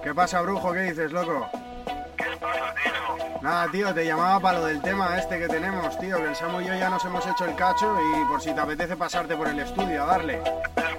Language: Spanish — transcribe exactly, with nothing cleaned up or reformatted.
¿Qué pasa, brujo? ¿Qué dices, loco? ¿Qué pasa, tío? Nada, tío, te llamaba para lo del tema este que tenemos, tío, que el Samu y yo ya nos hemos hecho el cacho y por si te apetece pasarte por el estudio a darle.